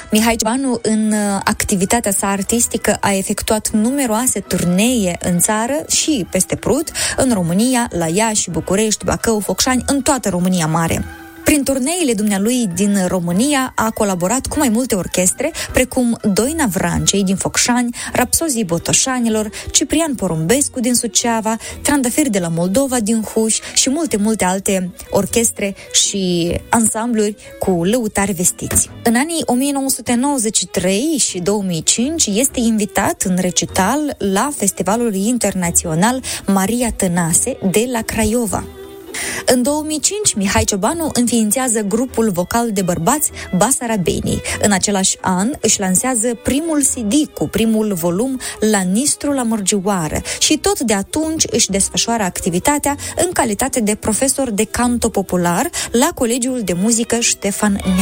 Mihai Ciobanu, în activitatea sa artistică, a efectuat numeroase turnee în țară și peste Prut, în România, la Iași, București, Bacău, Focșani, în toată România Mare. Prin turneile dumnealui din România a colaborat cu mai multe orchestre, precum Doina Vrancei din Focșani, Rapsozii Botoșanilor, Ciprian Porumbescu din Suceava, Trandafiri de la Moldova din Huș și multe alte orchestre și ansambluri cu lăutari vestiți. În anii 1993 și 2005 este invitat în recital la Festivalul Internațional Maria Tănase de la Craiova. În 2005, Mihai Ciobanu înființează grupul vocal de bărbați Basarabenii. În același an își lansează primul CD cu primul volum La Nistru la Mărgioară și tot de atunci își desfășoară activitatea în calitate de profesor de canto popular la Colegiul de Muzică Ștefan